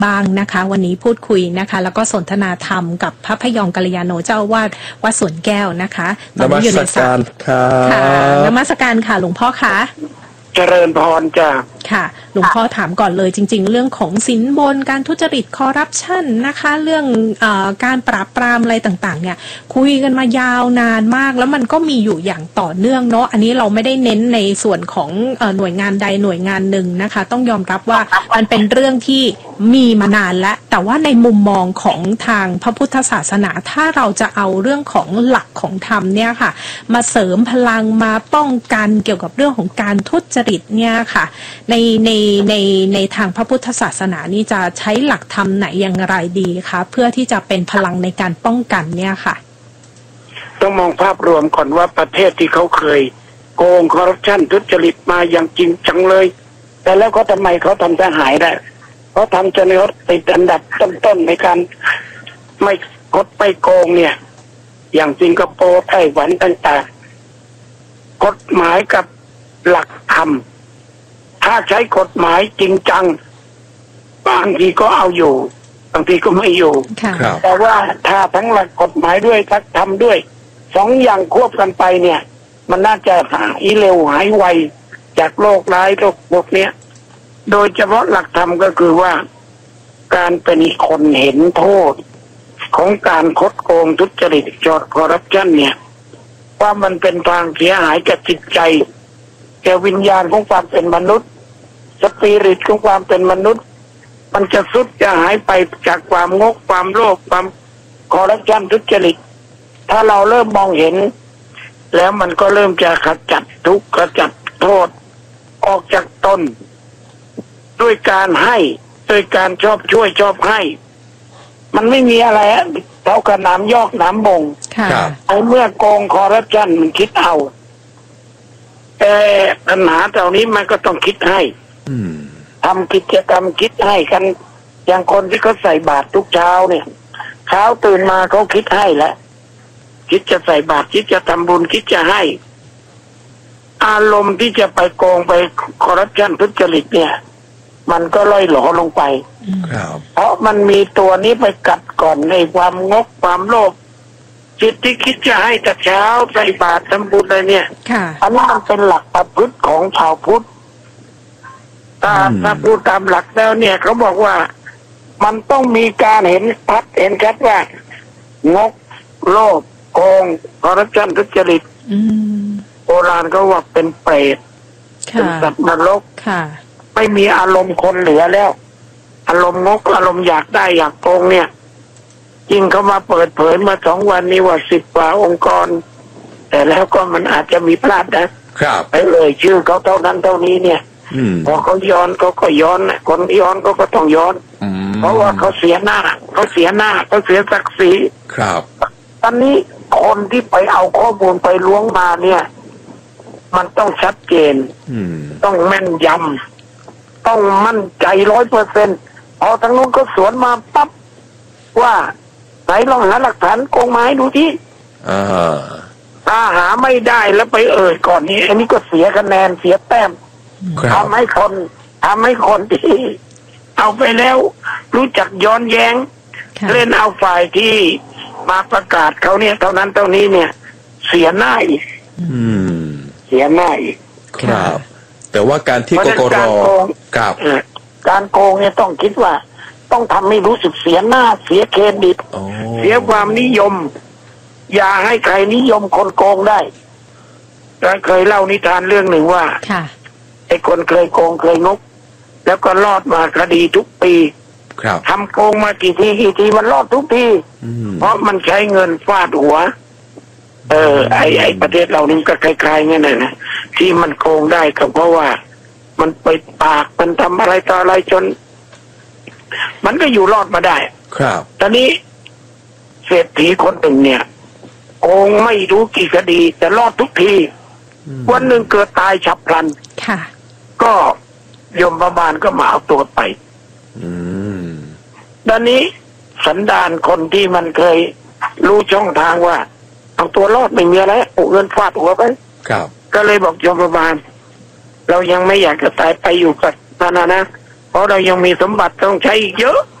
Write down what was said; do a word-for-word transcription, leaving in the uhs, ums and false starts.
บ้างนะคะวันนี้พูดคุยนะคะแล้วก็สนทนาธรรมกับพระพยอมกัลยาโนเจ้าวาดวัดสวนแก้วนะคะตอนนี้อยู่ในสายค่ะนมัสการค่ะหลวงพ่อคะเจริญพรจ้ะค่ะหลวงพ่อถามก่อนเลยจริงๆเรื่องของสินบนการทุจริตคอร์รัปชันนะคะเรื่องเอ่อการปราบปรามอะไรต่างๆเนี่ยคุยกันมายาวนานมากแล้วมันก็มีอยู่อย่างต่อเนื่องเนาะอันนี้เราไม่ได้เน้นในส่วนของเอ่อหน่วยงานใดหน่วยงานหนึ่งนะคะต้องยอมรับว่ามันเป็นเรื่องที่มีมานานแล้วแต่ว่าในมุมมองของทางพระพุทธศาสนาถ้าเราจะเอาเรื่องของหลักของธรรมเนี่ยค่ะมาเสริมพลังมาป้องกันเกี่ยวกับเรื่องของการทุจริตเนี่ยค่ะในในในในทางพระพุทธศาสนานี่จะใช้หลักธรรมไหนอย่างไรดีคะเพื่อที่จะเป็นพลังในการป้องกันเนี่ยค่ะต้องมองภาพรวมก่อนว่าประเทศที่เขาเคยโกงคอร์รัปชันทุจริตมาอย่างจริงจังเลยแต่แล้วเขาทำไมเขาทำจะหายได้เขาทำจนเขาติดอันดับต้นๆในการไม่กดไปโกงเนี่ยอย่างสิงคโปร์ไต้หวันต่างๆกฎหมายกับหลักธรรมถ้าใช้กฎหมายจริงจังบางทีก็เอาอยู่บางทีก็ไม่อยู่แต่ว่าถ้าทั้งหลักกฎหมายด้วยทักธรรมด้วยสองอย่างควบกันไปเนี่ยมันน่าจะหายเร็วหายไวจากโรคร้ายโรคพวกเนี้ยโดยเฉพาะหลักธรรมก็คือว่าการเป็นคนเห็นโทษของการคดโกงทุจริตจอดคอร์รัปชันเนี่ยว่ามันเป็นทางเสียหายกับจิตใจแก่วิญญาณของความเป็นมนุษย์สปิริตของความเป็นมนุษย์มันจะสุดจะหายไปจากความงกความโลภความคอร์รัปชันทุจริตถ้าเราเริ่มมองเห็นแล้วมันก็เริ่มจะขจัดทุกข์ขจัดโทษออกจากตนด้วยการให้ด้วยการชอบช่วยชอบให้มันไม่มีอะไรเท่ากับน้ำยอกน้ำบงไอ้เมื่อโกงคอร์รัปชันมันคิดเอาแต่ปัญหาเหล่านี้มันก็ต้องคิดให้ทำกิจกรรมคิดให้กันอย่างคนที่เขาใส่บาตรทุกเช้าเนี่ยเช้าตื่นมาเขาคิดให้แล้วคิดจะใส่บาตรคิดจะทำบุญคิดจะให้อารมณ์ที่จะไปโกงไปคอร์รัปชันทุจริตเนี่ยมันก็ล่อยหลอลงไปเพราะมันมีตัวนี้ไปกัดก่อนในความงกความโลภจิตที่คิดจะให้แต่เช้าใส่บาตรทำบุญอะไรเนี่ยอันนั้นมันเป็นหลักประพฤติของชาวพุทธถ้าถ้าพูดตามหลักแล้วเนี่ยเขาบอกว่ามันต้องมีการเห็นชัดเห็นชัดว่างกโลภโกงคอร์รัปชันทุจริตโบราณเขาว่าเป็นเปรตเป็นสัตว์นรกไม่มีอารมณ์คนเหลือแล้วอารมณ์งกอารมณ์อยากได้อยากโกงเนี่ยจริงเขามาเปิดเผยมาสองวันนี้ว่าสิบกว่าองค์กรแต่แล้วก็มันอาจจะมีพลาดนะครับไปเลยชื่อเขาเท่านั้นเท่านี้เนี่ยพอเขาย้อนเขาก็ย้อนคนย้อนเขาก็ต้องย้อนเพราะว่าเขาเสียหน้าเขาเสียหน้าเขาเสียศักดิ์ศรีครับตอนนี้คนที่ไปเอาข้อมูลไปล้วงมาเนี่ยมันต้องชัดเจนต้องแม่นยำต้องมั่นใจร้อยเปอร์เซ็นต์พอทางนู้นก็สวนมาปั๊บว่าไหนลองหาหลักฐานโกงมาให้ดูที่ถ้าหาไม่ได้แล้วไปเอ่ยก่อนนี้อันนี้ก็เสียคะแนนเสียแต้มทำให้คนทำให้คนที่เอาไปแล้วรู้จักย้อนแย้งเล่นเอาฝ่ายที่มาประกาศเขาเนี่ยเท่านั้นเท่านี้เนี่ยเสียหน้าอีกเสียหน้าอีกครับแต่ว่าการที่กกร.กับการโกงเนี่ยต้องคิดว่าต้องทำให้รู้สึกเสียหน้าเสียเครดิตเสียความนิยมอย่าให้ใครนิยมคนโกงได้เราเคยเล่านิทานเรื่องหนึ่งว่าไอ้คนเคยโกงเคยงกแล้วก็รอดมาคดีทุกปีทำโกงมากี่ทีกี่ทีมันรอดทุกทีเพราะมันใช้เงินฟาดหัวเออไอ้ไอ้ประเทศเรานี่ก็คล้ายๆงั้นนะที่มันโกงได้ก็เพราะว่ามันไปปากมันทำอะไรต่ออะไรจนมันก็อยู่รอดมาได้ครับตอนนี้เศรษฐีคนหนึ่งเนี่ยโกงไม่รู้กี่คดีแต่รอดทุกทีวันหนึ่งเกิดตายฉับพลันก็ยมบาลก็มาเอาตัวไปตอนนี้สันดานคนที่มันเคยรู้ช่องทางว่าเอาตัวรอดไม่มีอะไรเอาเงินฟาดหัวไปก็เลยบอกยมบาลเรายังไม่อยากจะตายไปอยู่กับนานานะเพราะเรายังมีสมบัติต้องใช้อีกเยอะ